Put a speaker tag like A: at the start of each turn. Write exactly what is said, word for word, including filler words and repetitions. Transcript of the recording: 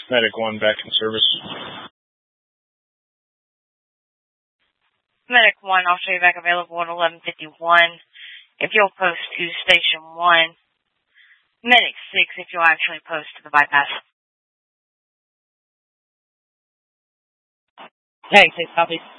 A: Medic one back in service.
B: Medic one, I'll show you back available at eleven fifty-one. If you'll post to Station one. Medic six, if you'll actually post to the bypass.
C: Hey, six, copy.